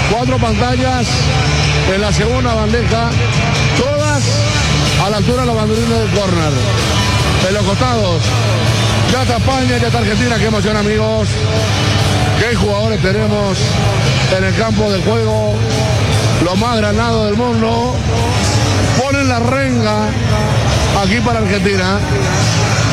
4 pantallas en la segunda bandeja, todas a la altura de los banderines del córner. En los costados, ya está España, ya está Argentina. Qué emoción, amigos. Qué jugadores tenemos en el campo de juego, los más granados del mundo. Ponen la renga aquí para Argentina.